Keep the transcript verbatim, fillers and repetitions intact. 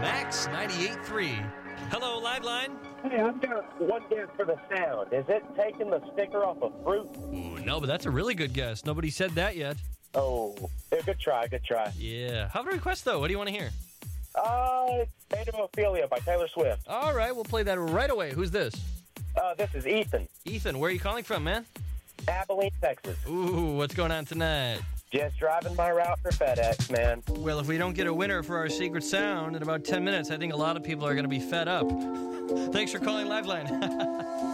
Max ninety-eight point three. Hello, Liveline. Hey, I've got one guess for the sound. Is it taking the sticker off of fruit? Ooh, no, but that's a really good guess. Nobody said that yet. Oh, yeah, good try, good try. Yeah. How about a request, though? What do you want to hear? Uh, it's Fate of Ophelia by Taylor Swift. All right, we'll play that right away. Who's this? Uh, this is Ethan. Ethan, where are you calling from, man? Abilene, Texas. Ooh, what's going on tonight? Just driving my route for FedEx, man. Well, if we don't get a winner for our secret sound in about ten minutes, I think a lot of people are going to be fed up. Thanks for calling Liveline.